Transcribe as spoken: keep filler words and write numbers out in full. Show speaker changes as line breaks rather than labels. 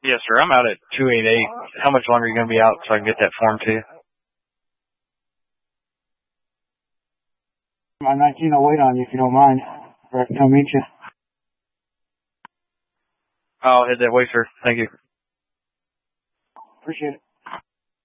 Yes, sir. I'm out at two eighty-eight. How much longer are you going to be out so I can get that form to you?
My nineteen, I'll wait on you if you don't mind. Or I can come meet you.
I'll head that way, sir. Thank you.
Appreciate it.